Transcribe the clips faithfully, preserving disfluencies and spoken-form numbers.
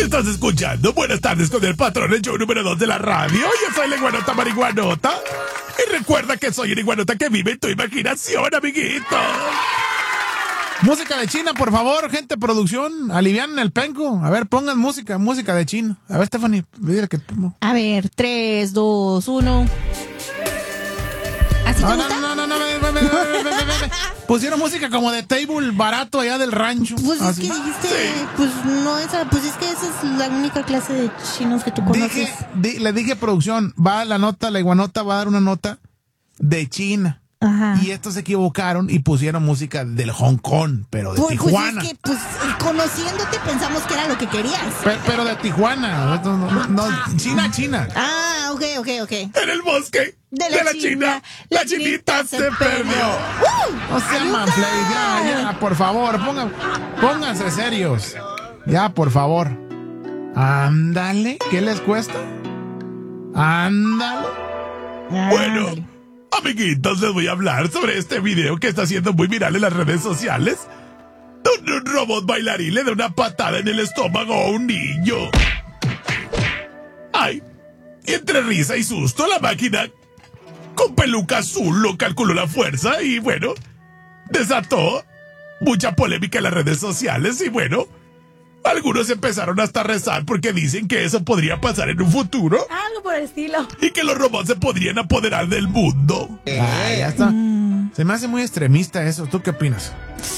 Estás escuchando Buenas tardes con el patrón, el show número dos de la radio. Yo soy la iguanota marihuanota. Y recuerda que soy una iguanota que vive en tu imaginación, amiguito. Música de China, por favor, gente, producción. Alivianen el penco. A ver, pongan música, música de China. A ver, Stephanie, dile que... A ver, tres, dos, uno. ¿Así te no, gusta? No, no, no, no, ve, ve, ve, ve, ve, ve, ve. Pusieron música como de table barato allá del rancho. Pues Así. es que dijiste, sí. pues no esa, pues es que esa es la única clase de chinos que tú conoces. Dije, di, le dije producción, va la nota, la iguanota va a dar una nota de China. Ajá. Y estos se equivocaron y pusieron música del Hong Kong, pero de pues, Tijuana. Pues es que, pues, conociéndote pensamos que era lo que querías. Pero, pero de Tijuana, no, no, no, China, China. Ah, ok, ok, ok. En el bosque de la, de la China, China, la chinita se perdió. perdió. Uh, o sea, manplay, ya, ya, por favor, pongan, pónganse serios. Ya, por favor. Ándale, ¿qué les cuesta? Ándale. Bueno, amiguitos, les voy a hablar sobre este video que está siendo muy viral en las redes sociales. Donde un robot bailarín le da una patada en el estómago a un niño. Ay, y entre risa y susto, la máquina con peluca azul lo calculó la fuerza y bueno, desató mucha polémica en las redes sociales y bueno, algunos empezaron hasta a rezar porque dicen que eso podría pasar en un futuro. Algo por el estilo. Y que los robots se podrían apoderar del mundo. Ah, ya está. Mm. Se me hace muy extremista eso. ¿Tú qué opinas?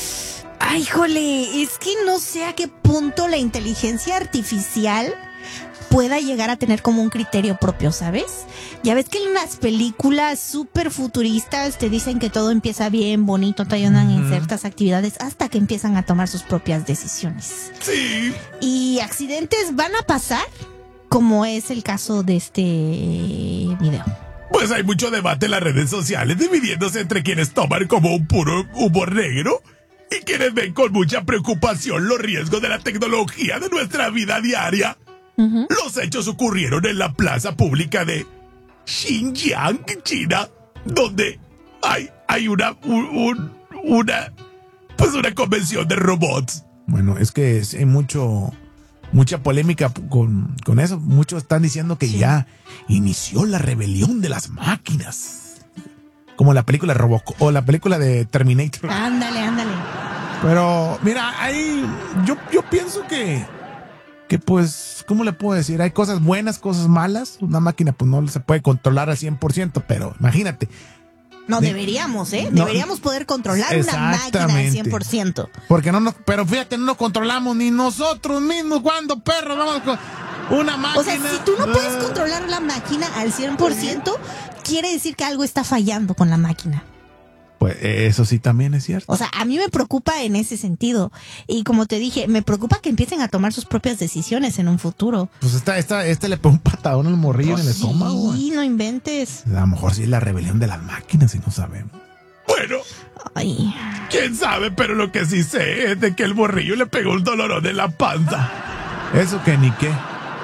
Ay, jole, es que no sé a qué punto la inteligencia artificial pueda llegar a tener como un criterio propio, ¿sabes? Ya ves que en las películas súper futuristas te dicen que todo empieza bien, bonito, te ayudan uh-huh. en ciertas actividades hasta que empiezan a tomar sus propias decisiones. Sí. Y accidentes van a pasar, como es el caso de este video. Pues hay mucho debate en las redes sociales, dividiéndose entre quienes toman como un puro humor negro y quienes ven con mucha preocupación los riesgos de la tecnología de nuestra vida diaria. Uh-huh. Los hechos ocurrieron en la plaza pública de Xinjiang, China, donde hay, hay una, un, una, pues una convención de robots. Bueno, es que hay mucho, mucha polémica con, con eso. Muchos están diciendo que sí. ya inició la rebelión de las máquinas. Como la película Robocop o la película de Terminator. Ándale, ándale. Pero, mira, ahí yo, yo pienso que que pues, ¿cómo le puedo decir? Hay cosas buenas, cosas malas. Una máquina pues no se puede controlar al cien por ciento, pero imagínate. No, de, deberíamos, ¿eh? No, deberíamos poder controlar una máquina al cien por ciento. Porque no nos, pero fíjate, no nos controlamos ni nosotros mismos. ¿Cuándo, perro? Vamos con una máquina. O sea, si tú no puedes controlar la máquina al cien por ciento, quiere decir que algo está fallando con la máquina. Pues eso sí también es cierto. O sea, a mí me preocupa en ese sentido. Y como te dije, me preocupa que empiecen a tomar sus propias decisiones en un futuro. Pues esta, esta, este le pone un patadón al morrillo pues en el sí, estómago. Sí, no inventes. A lo mejor sí es la rebelión de las máquinas y no sabemos. Bueno, ay, quién sabe, pero lo que sí sé es de que el morrillo le pegó un dolorón en la panza. Eso que ni qué.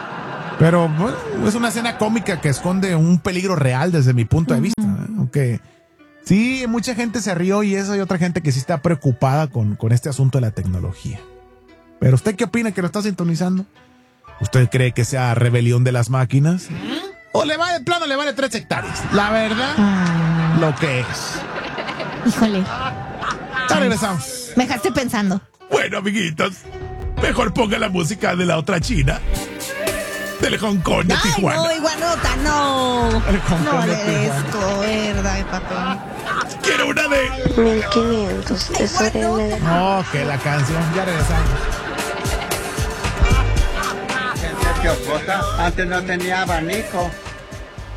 Pero bueno, es una escena cómica que esconde un peligro real desde mi punto de vista. ¿eh? Aunque sí, mucha gente se rió y eso, hay otra gente que sí está preocupada con, con este asunto de la tecnología. Pero ¿usted qué opina que lo está sintonizando? ¿Usted cree que sea rebelión de las máquinas? ¿O le vale, plano le vale tres hectáreas? La verdad, mm. lo que es. Híjole. Ya regresamos. Me dejaste pensando. Bueno, amiguitos, mejor ponga la música de la otra China. Del Hong Kong de Ay, Tijuana. No, iguanota, no. El Hong no Kong de de esto, verdad, papel. Quiero una de mil quinientos. Eso era de... No, que la canción, ya regresamos. Antes no tenía abanico.